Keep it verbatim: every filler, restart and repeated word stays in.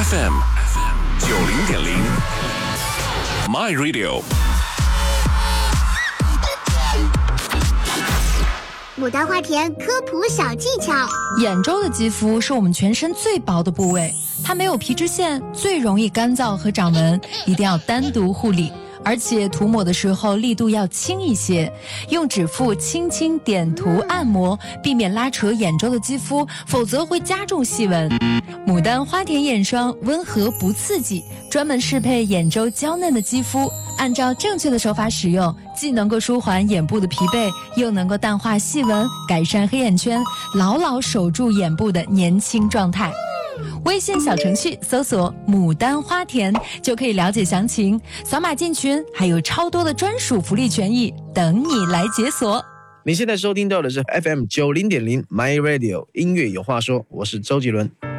F M 九零点零 My Radio。 牡丹花田科普小技巧： 眼周的肌肤是我们全身最薄的部位，它没有皮脂腺，最容易干燥和长纹，一定要单独护理。而且涂抹的时候力度要轻一些，用指腹轻轻点涂按摩，避免拉扯眼周的肌肤，否则会加重细纹。牡丹花田眼霜温和不刺激，专门适配眼周娇嫩的肌肤，按照正确的手法使用，既能够舒缓眼部的疲惫，又能够淡化细纹，改善黑眼圈，牢牢守住眼部的年轻状态。微信小程序搜索牡丹花田就可以了解详情，扫码进群，还有超多的专属福利权益等你来解锁。 你现在收听到的是 F M 九零点零 My Radio 音乐有话说，我是周杰伦。